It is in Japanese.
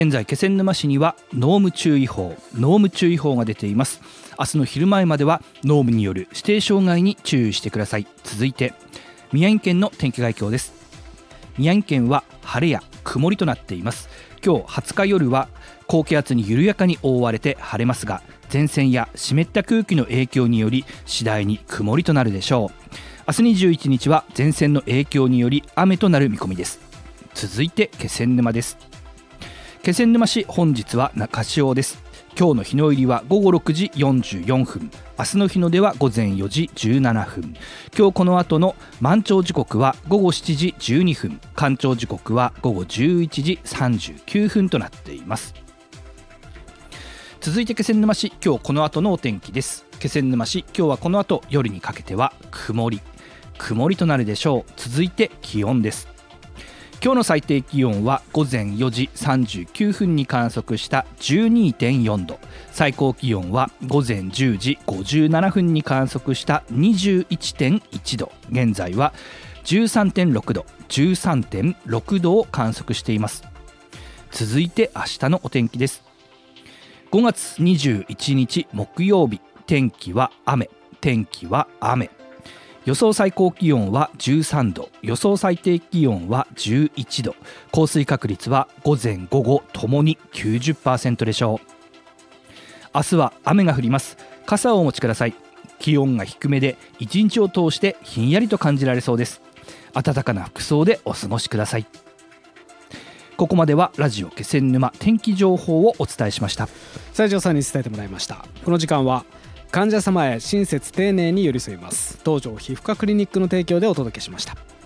現在気仙沼市には濃霧注意報が出ています。明日の昼前までは濃霧による指定障害に注意してください。続いて宮城県の天気概況です。宮城県は晴れや曇りとなっています。今日20日夜は高気圧に緩やかに覆われて晴れますが、前線や湿った空気の影響により次第に曇りとなるでしょう。明日21日は前線の影響により雨となる見込みです。続いて気仙沼です。気仙沼市、本日は中潮です。今日の日の入りは午後6時44分、明日の日の出は午前4時17分。今日この後の満潮時刻は午後7時12分、干潮時刻は午後11時39分となっています。続いて気仙沼市、今日この後のお天気です。気仙沼市、今日はこの後夜にかけては曇りとなるでしょう。続いて気温です。今日の最低気温は午前4時39分に観測した 12.4 度、最高気温は午前10時57分に観測した 21.1 度、現在は 13.6 度を観測しています。続いて明日のお天気です。5月21日木曜日、天気は雨。予想最高気温は13度、予想最低気温は11度、降水確率は午前午後ともに 90% でしょう。明日は雨が降ります。傘をお持ちください。気温が低めで一日を通してひんやりと感じられそうです。暖かな服装でお過ごしください。ここまではラジオ気仙沼天気情報をお伝えしました。 西条さんに伝えてもらいました。この時間は患者様へ親切丁寧に寄り添います東条皮膚科クリニックの提供でお届けしました。